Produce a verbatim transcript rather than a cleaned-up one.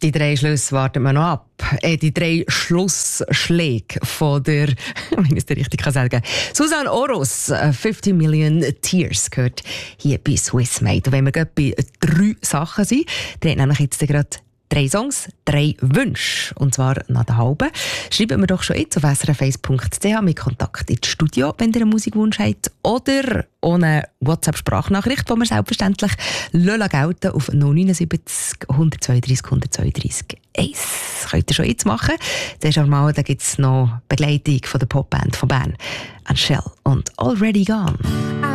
Die drei Schlüsse warten wir noch ab. Äh, die drei Schlussschläge von der, wenn ich es dir richtig sagen kann, Susanne Oros, fifty Million Tears, gehört hier bei Swiss Made. Und wenn wir gerade bei drei Sachen sind, dann hat nämlich jetzt gerade drei Songs, drei Wünsche. Und zwar nach der halben. Schreiben wir doch schon jetzt auf s r f eins punkt c h mit Kontakt ins Studio, wenn ihr einen Musikwunsch habt. Oder ohne WhatsApp-Sprachnachricht, die wir selbstverständlich gelten lassen auf null neun sieben null, eins zwei drei, eins zwei drei eins. Das könnt ihr schon jetzt machen. Zuerst einmal gibt es noch Begleitung von der Popband von Bern. Angèle und Already Gone.